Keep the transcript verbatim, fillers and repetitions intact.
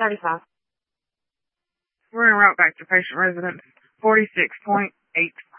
thirty-five. We're en route back to patient residence forty-six point eight.